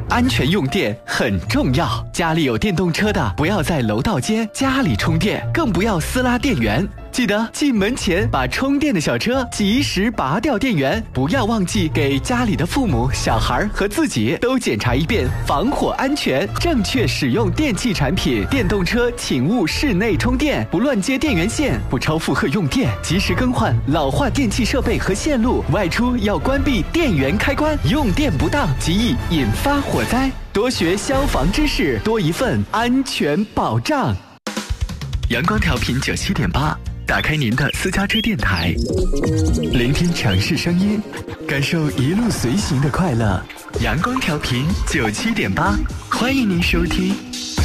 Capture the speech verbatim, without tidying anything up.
安全用电很重要。家里有电动车的，不要在楼道间家里充电，更不要私拉电源。记得进门前把充电的小车及时拔掉电源，不要忘记给家里的父母、小孩和自己都检查一遍防火安全，正确使用电器产品。电动车请勿室内充电，不乱接电源线，不超负荷用电，及时更换老化电器设备和线路。外出要关闭电源开关，用电不当极易引发火灾。多学消防知识，多一份安全保障。阳光调频九七点八。打开您的私家车电台，聆听城市声音，感受一路随行的快乐。阳光调频九七点八，欢迎您收听。